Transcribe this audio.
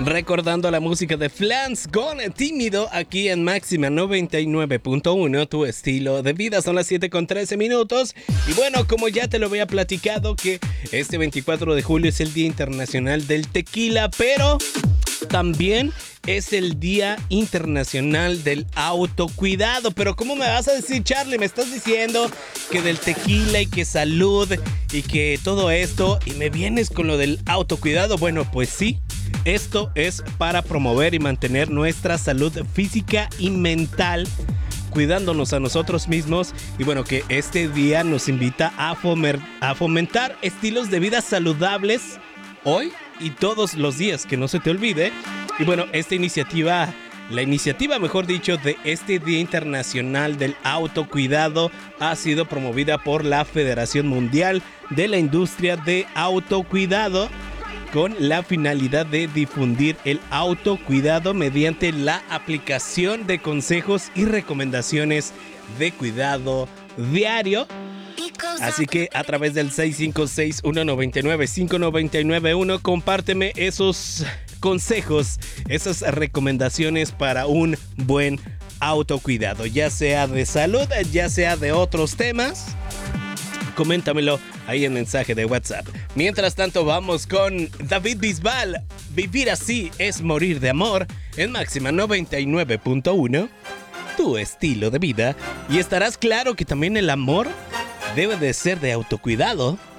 Recordando la música de Flans con Tímido aquí en Máxima 99.1, tu estilo de vida. Son las 7:13. Y bueno, como ya te lo había platicado, que este 24 de julio es el Día Internacional del Tequila, pero también es el Día Internacional del Autocuidado. Pero ¿cómo me vas a decir, Charlie? Me estás diciendo que del tequila y que salud y que todo esto, y me vienes con lo del autocuidado. Bueno, pues sí. Esto es para promover y mantener nuestra salud física y mental, cuidándonos a nosotros mismos. Y bueno, que este día nos invita a fomentar estilos de vida saludables hoy y todos los días, que no se te olvide. Y bueno, la iniciativa, mejor dicho, de este Día Internacional del Autocuidado ha sido promovida por la Federación Mundial de la Industria de Autocuidado, con la finalidad de difundir el autocuidado mediante la aplicación de consejos y recomendaciones de cuidado diario. Así que a través del 656-199-5991 compárteme esos consejos, esas recomendaciones para un buen autocuidado, ya sea de salud, ya sea de otros temas. Coméntamelo ahí en mensaje de WhatsApp. Mientras tanto, vamos con David Bisbal. Vivir así es morir de amor en Máxima 99.1, tu estilo de vida. Y estarás claro que también el amor debe de ser de autocuidado.